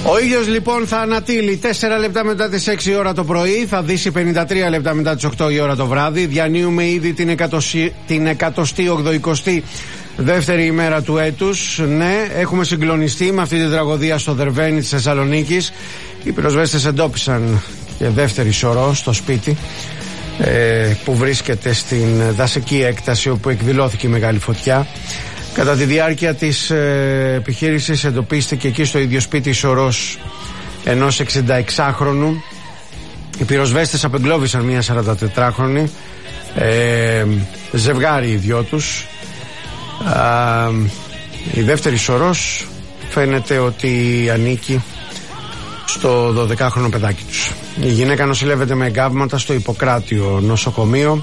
Ο ήλιος λοιπόν θα ανατείλει 4 λεπτά μετά τις 6 ώρα το πρωί, θα δύσει 53 λεπτά μετά τις 8 η ώρα το βράδυ. Διανύουμε ήδη την 182η δεύτερη ημέρα του έτους. Ναι, έχουμε συγκλονιστεί με αυτή την τραγωδία στο Δερβένι της Θεσσαλονίκης. Οι πυροσβέστες εντόπισαν και δεύτερη σωρό στο σπίτι που βρίσκεται στην δασική έκταση όπου εκδηλώθηκε η μεγάλη φωτιά. Κατά τη διάρκεια της επιχείρησης εντοπίστηκε εκεί στο ίδιο σπίτι σωρός ενός 66χρονου. Οι πυροσβέστες απεγκλώβησαν μια 44χρονη, ζευγάρι οι δυο τους. Η δεύτερη σωρός φαίνεται ότι ανήκει στο 12χρονο παιδάκι τους. Η γυναίκα νοσηλεύεται με εγκάβματα στο Ιπποκράτιο νοσοκομείο.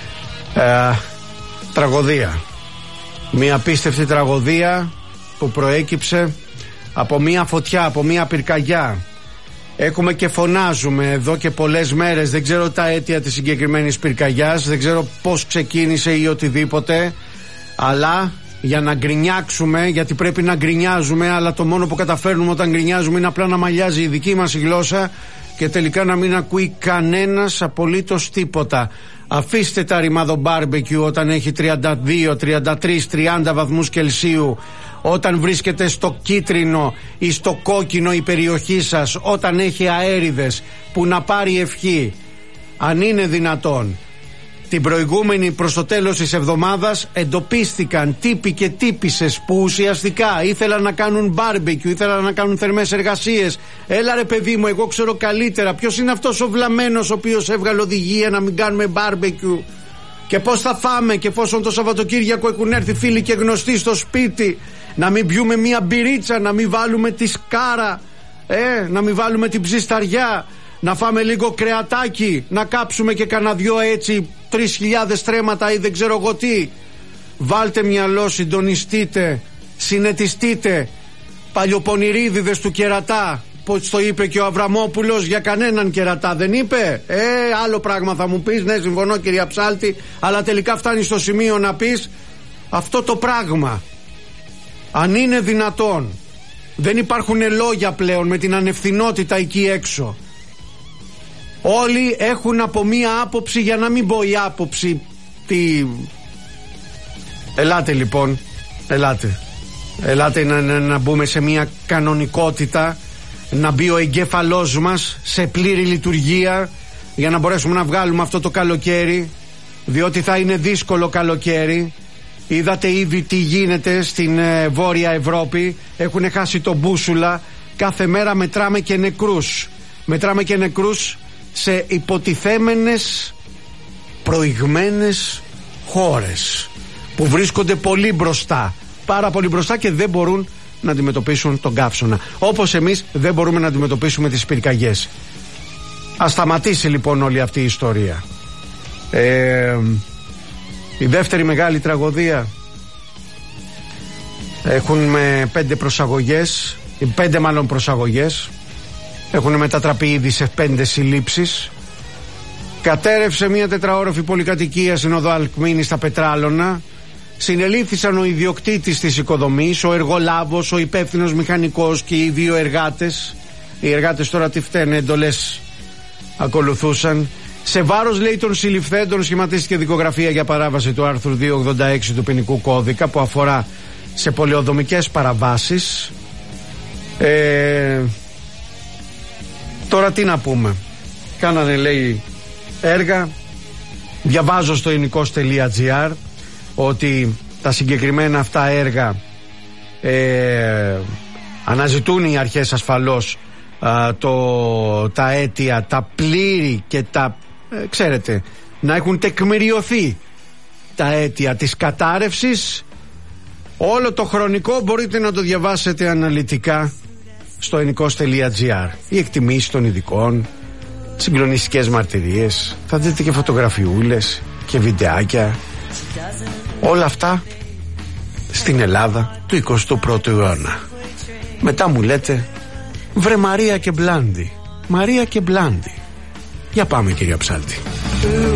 Τραγωδία. Μια απίστευτη τραγωδία που προέκυψε από μια φωτιά, από μια πυρκαγιά. Έχουμε και φωνάζουμε εδώ και πολλές μέρες. Δεν ξέρω τα αίτια της συγκεκριμένης πυρκαγιάς, δεν ξέρω πώς ξεκίνησε ή οτιδήποτε, αλλά για να γκρινιάξουμε, γιατί πρέπει να γκρινιάζουμε, αλλά το μόνο που καταφέρνουμε όταν γκρινιάζουμε είναι απλά να μαλλιάζει η δική μας η γλώσσα και τελικά να μην ακούει κανένας απολύτως τίποτα. Αφήστε τα ρημάδο μπάρμπεκιου όταν έχει 32, 33, 30 βαθμούς Κελσίου, όταν βρίσκεται στο κίτρινο ή στο κόκκινο η περιοχή σας, όταν έχει αέριδες, που να πάρει ευχή. Αν είναι δυνατόν. Την προηγούμενη προς το τέλος της εβδομάδας εντοπίστηκαν τύποι και τύπισσες που ουσιαστικά ήθελαν να κάνουν μπάρμπεκιου, ήθελαν να κάνουν θερμές εργασίες. Έλα ρε παιδί μου, εγώ ξέρω καλύτερα. Ποιος είναι αυτός ο βλαμμένος ο οποίος έβγαλε οδηγία να μην κάνουμε μπάρμπεκιου? Και πώς θα φάμε, και εφόσον το Σαββατοκύριακο έχουν έρθει φίλοι και γνωστοί στο σπίτι, να μην πιούμε μια μπυρίτσα, να μην βάλουμε τη σκάρα, να μην βάλουμε την ψισταριά, να φάμε λίγο κρεατάκι, να κάψουμε και κανένα δυο έτσι 3.000 στρέμματα ή δεν ξέρω εγώ τι. Βάλτε μυαλό, συντονιστείτε, συνετιστείτε. Παλιοπονηρίδιδες του κερατά. Πώς το είπε και ο Αβραμόπουλος για κανέναν κερατά, δεν είπε? Άλλο πράγμα θα μου πεις. Ναι, συμφωνώ κυρία Ψάλτη, αλλά τελικά φτάνει στο σημείο να πεις αυτό το πράγμα. Αν είναι δυνατόν. Δεν υπάρχουν λόγια πλέον με την ανευθυνότητα εκεί έξω. Όλοι έχουν από μία άποψη, για να μην πω η άποψη Ελάτε λοιπόν, ελάτε να μπούμε σε μία κανονικότητα, να μπει ο εγκέφαλός μας σε πλήρη λειτουργία για να μπορέσουμε να βγάλουμε αυτό το καλοκαίρι, διότι θα είναι δύσκολο καλοκαίρι. Είδατε ήδη τι γίνεται στην Βόρεια Ευρώπη, έχουν χάσει τον μπούσουλα. Κάθε μέρα μετράμε και νεκρούς σε υποτιθέμενες προηγμένες χώρες που βρίσκονται πολύ μπροστά, πάρα πολύ μπροστά, και δεν μπορούν να αντιμετωπίσουν τον καύσωνα, όπως εμείς δεν μπορούμε να αντιμετωπίσουμε τις πυρκαγιές. Ας σταματήσει λοιπόν όλη αυτή η ιστορία. Η δεύτερη μεγάλη τραγωδία, έχουμε 5 προσαγωγές, 5 μάλλον προσαγωγές, έχουν μετατραπεί ήδη σε 5 συλλήψεις. Κατέρευσε μια 4όροφη πολυκατοικία στην οδό Αλκμήνη στα Πετράλωνα. Συνελήφθησαν ο ιδιοκτήτης της οικοδομής, ο εργολάβος, ο υπεύθυνος μηχανικός και οι 2 εργάτες. Οι εργάτες τώρα τι φταίνε, εντολές ακολουθούσαν. Σε βάρος, λέει, των συλληφθέντων σχηματίστηκε δικογραφία για παράβαση του άρθρου 286 του ποινικού κώδικα, που αφορά σε πολεοδομικές παραβάσεις. Τώρα τι να πούμε. Κάνανε, λέει, έργα. Διαβάζω στο ελληνικός.gr ότι τα συγκεκριμένα αυτά έργα αναζητούν οι αρχές ασφαλώς τα αίτια, τα πλήρη και τα ξέρετε, να έχουν τεκμηριωθεί τα αίτια της κατάρρευσης. Όλο το χρονικό μπορείτε να το διαβάσετε αναλυτικά στο ελληνικός.gr. Οι εκτιμήσεις των ειδικών, συγκλονιστικές μαρτυρίες, θα δείτε και φωτογραφιούλες και βιντεάκια. Όλα αυτά στην Ελλάδα του 21ου αιώνα. Μετά μου λέτε, βρε Μαρία και Μπλάντι. Μαρία και Μπλάντι. Για πάμε κυρία Ψάλτη.